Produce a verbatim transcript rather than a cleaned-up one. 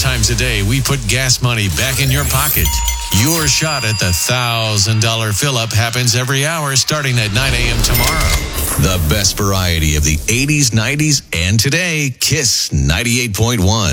times a day, we put gas money back in your pocket. Your shot at the one thousand dollars fill-up happens every hour starting at nine a.m. tomorrow. The best variety of the eighties, nineties, and today, Kiss ninety-eight point one.